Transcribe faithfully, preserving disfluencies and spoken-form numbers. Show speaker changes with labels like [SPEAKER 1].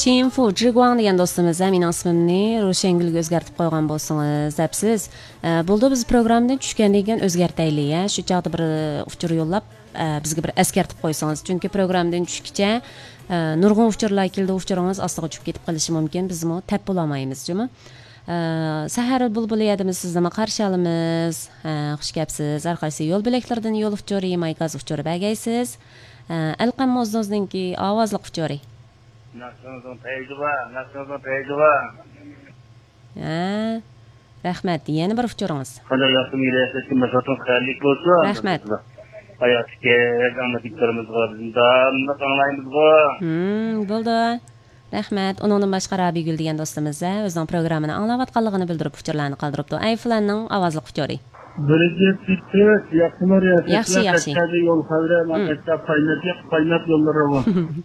[SPEAKER 1] Chinfu Zhiguang degan do'stimiz mening ismimni Ro'shangulga o'zgartib qo'ygan bo'lsangiz, debsiz. Bo'ldi biz programmadan tushgandan keyin o'zgartaylik, ya. Shu chaqda bir uchur yo'llab bizga bir eskartib qo'ysangiz, chunki programmadan tushkicha nurg'un uchurlar keldi, uchuringiz ostiga tushib ketib qolishi mumkin. Biz mo tap bo'lamaymiz, juma. Sahar bulbul yadimiz sizni qarshi olamiz. Xush kelibsiz. Arkadaşlar yo'l bilaklardan yo'l uchuri, maykaz uchuri bagaysiz. Alqam mo'znozningki ovozli uchuri.
[SPEAKER 2] Nasılsın teyzeba, nasılsın teyzeba?
[SPEAKER 1] Ha, rahmat. Yana bir uchuringiz.
[SPEAKER 2] Qanday yaxshi yurasiz, mashaqqat xayrlik bo'lsin.
[SPEAKER 1] Rahmat.
[SPEAKER 2] Hayotga anlatishlarimiz bor. Damni qanlaymiz bu?
[SPEAKER 1] Hmm, bo'ldi. Rahmat. Uningdan boshqa Rabigul degan do'stimiz o'zining programmani anglayotganligini bildirib uchurlarni qoldiribdi. Ayflanning ovozli uchuri.
[SPEAKER 2] Birinchi tipi yaxshi
[SPEAKER 1] Yaxshi, yaxshi.
[SPEAKER 2] yo'l xavri, maktab qaynatib, qaynat yo'llari bor.